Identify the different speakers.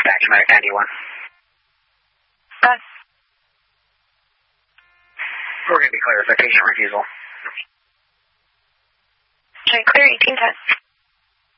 Speaker 1: dispatch, American 91. We're going to be clear for patient refusal.
Speaker 2: Okay, clear 1810.